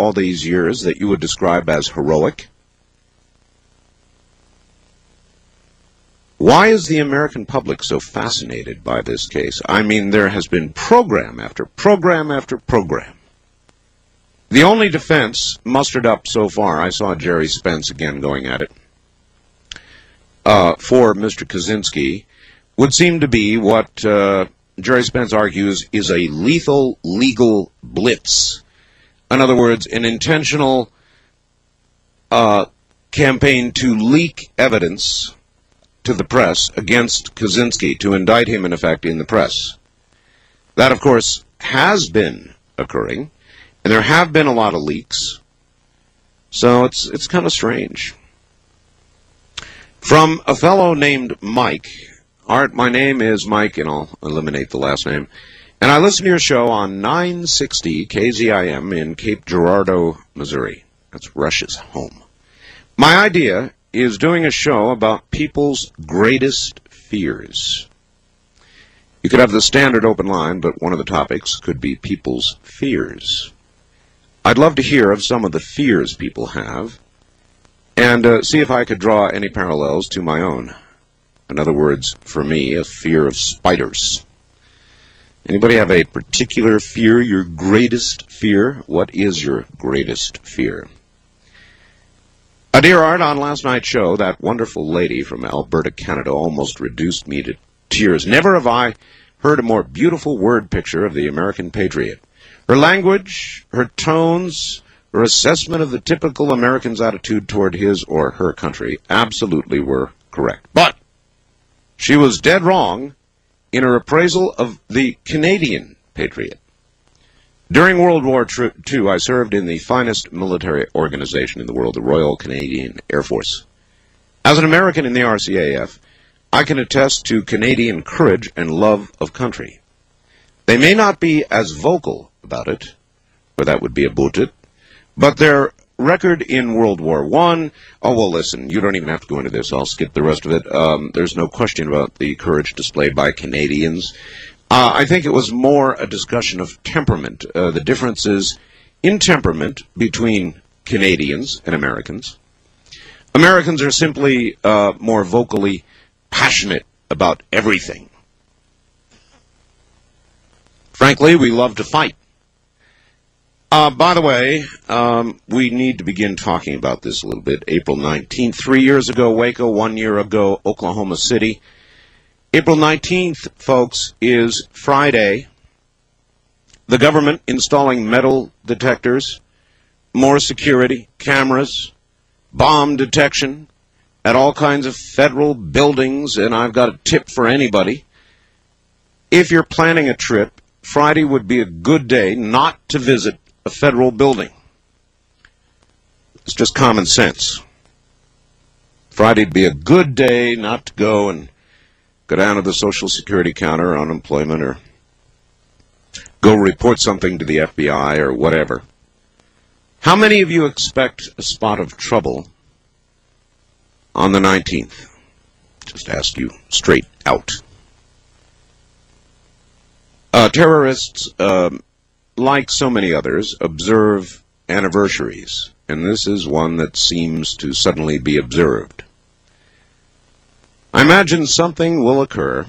all these years that you would describe as heroic? Why is the American public so fascinated by this case? I mean, there has been program after program after program. The only defense mustered up so far, I saw Jerry Spence again going at it, for Mr. Kaczynski, would seem to be what Jerry Spence argues is a lethal legal blitz. In other words, an intentional campaign to leak evidence to the press against Kaczynski, to indict him, in effect, in the press. That, of course, has been occurring, and there have been a lot of leaks, so it's kind of strange. From a fellow named Mike, Art, my name is Mike, and I'll eliminate the last name, and I listen to your show on 960 KZIM in Cape Girardeau, Missouri. That's Rush's home. My idea is doing a show about people's greatest fears. You could have the standard open line, but one of the topics could be people's fears. I'd love to hear of some of the fears people have, and see if I could draw any parallels to my own. In other words, for me, a fear of spiders. Anybody have a particular fear, your greatest fear? What is your greatest fear? Dear Art, on last night's show, that wonderful lady from Alberta, Canada, almost reduced me to tears. Never have I heard a more beautiful word picture of the American patriot. Her language, her tones, her assessment of the typical American's attitude toward his or her country absolutely were correct. But she was dead wrong in her appraisal of the Canadian patriot. During World War II, I served in the finest military organization in the world, the Royal Canadian Air Force. As an American in the RCAF, I can attest to Canadian courage and love of country. They may not be as vocal about it, or that would be about it, but their record in World War I, oh, well, listen, you don't even have to go into this. I'll skip the rest of it. There's no question about the courage displayed by Canadians. I think it was more a discussion of temperament, the differences in temperament between Canadians and Americans. Americans are simply more vocally passionate about everything. Frankly, we love to fight. By the way, we need to begin talking about this a little bit. April 19th, 3 years ago, Waco, 1 year ago, Oklahoma City. April 19th, folks, is Friday. The government installing metal detectors, more security, cameras, bomb detection at all kinds of federal buildings, and I've got a tip for anybody. If you're planning a trip, Friday would be a good day not to visit a federal building. It's just common sense. Friday'd be a good day not to go and go down to the Social Security counter or unemployment, or go report something to the FBI or whatever. How many of you expect a spot of trouble on the 19th? Just ask you straight out. Terrorists, like so many others, observe anniversaries, and this is one that seems to suddenly be observed. I imagine something will occur.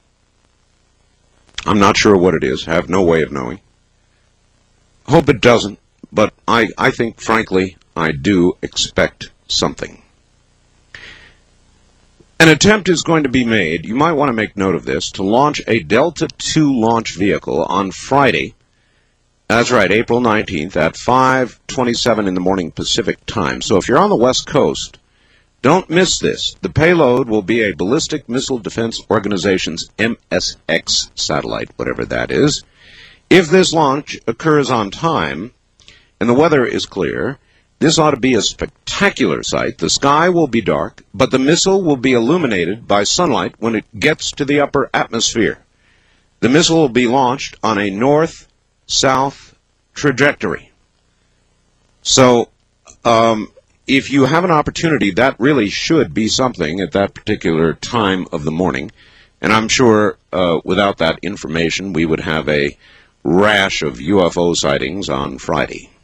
I'm not sure what it is. I have no way of knowing. Hope it doesn't, but I think, frankly, I do expect something. An attempt is going to be made, you might want to make note of this, to launch a Delta II launch vehicle on Friday. That's right, April 19th at 5:27 in the morning Pacific time. So if you're on the West Coast, don't miss this. The payload will be a Ballistic Missile Defense Organization's MSX satellite, whatever that is. If this launch occurs on time and the weather is clear, this ought to be a spectacular sight. The sky will be dark, but the missile will be illuminated by sunlight when it gets to the upper atmosphere. The missile will be launched on a north-south trajectory. So, if you have an opportunity, that really should be something at that particular time of the morning. And I'm sure without that information, we would have a rash of UFO sightings on Friday.